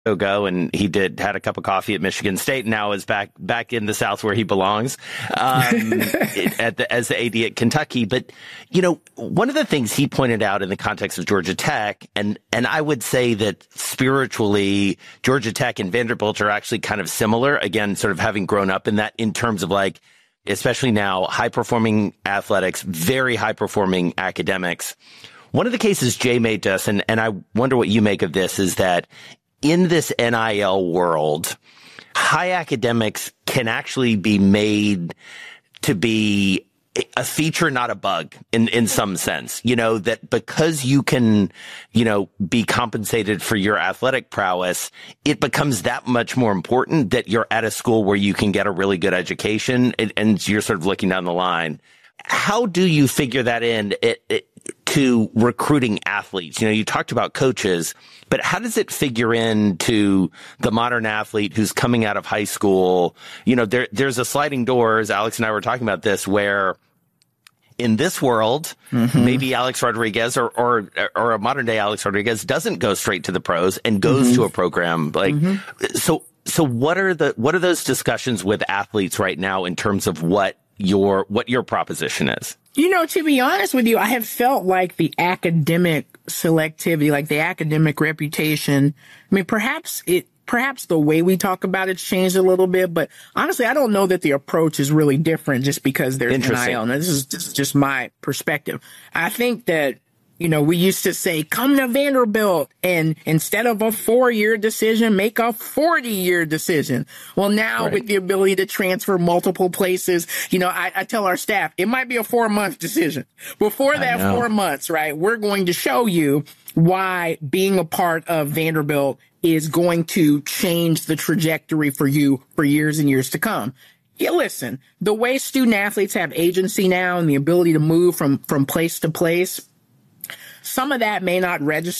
ago, and he had a cup of coffee at Michigan State. Now is back in the South where he belongs, as the AD at Kentucky. But one of the things he pointed out in the context of Georgia Tech, and I would say that spiritually, Georgia Tech and Vanderbilt are actually kind of similar. Again, sort of having grown up in that, in terms of like, especially now, high performing athletics, very high performing academics. One of the cases Jay made to us, and I wonder what you make of this, is that in this NIL world, high academics can actually be made to be a feature, not a bug in some sense. That because you can, be compensated for your athletic prowess, it becomes that much more important that you're at a school where you can get a really good education, and you're sort of looking down the line. How do you figure that in to recruiting athletes? You talked about coaches, but how does it figure into the modern athlete who's coming out of high school? There's a sliding doors. Alex and I were talking about this, where in this world, maybe Alex Rodriguez or a modern day Alex Rodriguez doesn't go straight to the pros and goes to a program so what are those discussions with athletes right now in terms of what your proposition is? To be honest with you, I have felt like the academic selectivity, like the academic reputation, perhaps the way we talk about it's changed a little bit, but honestly, I don't know that the approach is really different just because there's NIL. Now, this is just my perspective. I think that, we used to say, come to Vanderbilt, and instead of a 4-year decision, make a 40-year decision. Well, now with the ability to transfer multiple places, I tell our staff, it might be a 4-month decision. Before that 4 months, right, we're going to show you why being a part of Vanderbilt is going to change the trajectory for you for years and years to come. Yeah, listen, the way student athletes have agency now and the ability to move from place to place, some of that may not register